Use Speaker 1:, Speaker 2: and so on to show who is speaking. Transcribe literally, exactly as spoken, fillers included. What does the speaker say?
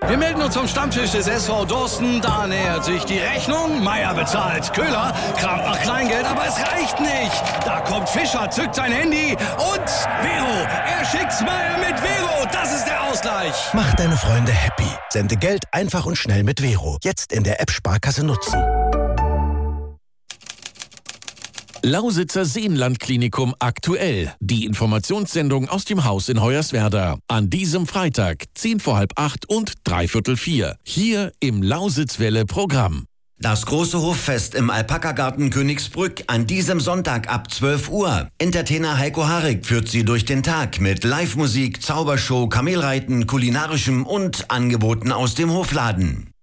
Speaker 1: Wir melden uns vom Stammtisch des S V Dorsten. Da nähert sich die Rechnung. Meier bezahlt. Köhler kramt nach Kleingeld, aber es reicht nicht. Da kommt Fischer, zückt sein Handy und Vero. Er schickt's Meier mit Vero. Das ist der Ausgleich.
Speaker 2: Mach deine Freunde happy. Sende Geld einfach und schnell mit Vero. Jetzt in der App Sparkasse nutzen.
Speaker 3: Lausitzer Seenlandklinikum aktuell. Die Informationssendung aus dem Haus in Hoyerswerda. An diesem Freitag, zehn vor halb acht und dreiviertel vier. Hier im Lausitzwelle-Programm.
Speaker 4: Das große Hoffest im Alpaka-Garten Königsbrück an diesem Sonntag ab zwölf Uhr. Entertainer Heiko Harig führt Sie durch den Tag mit Live-Musik, Zaubershow, Kamelreiten, kulinarischem und Angeboten aus dem Hofladen.